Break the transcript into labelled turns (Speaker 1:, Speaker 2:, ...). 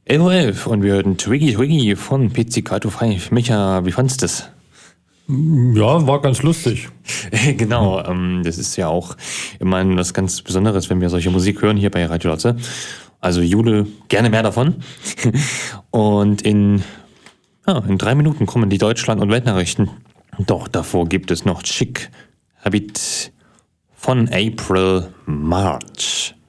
Speaker 1: 11:11 und wir hörten Twiggy Twiggy von Pizzicato 5. Micha, wie fandest du das?
Speaker 2: Ja, war ganz lustig.
Speaker 1: Genau, das ist ja auch immer was ganz Besonderes, wenn wir solche Musik hören hier bei Radio Lotze. Also Jule, gerne mehr davon. Und in 3 Minuten kommen die Deutschland- und Weltnachrichten. Doch davor gibt es noch Chic Habit von April March.